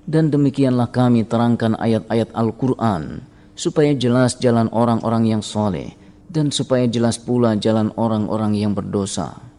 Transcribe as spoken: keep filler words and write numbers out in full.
Dan demikianlah kami terangkan ayat-ayat Al-Quran, supaya jelas jalan orang-orang yang soleh, dan supaya jelas pula jalan orang-orang yang berdosa.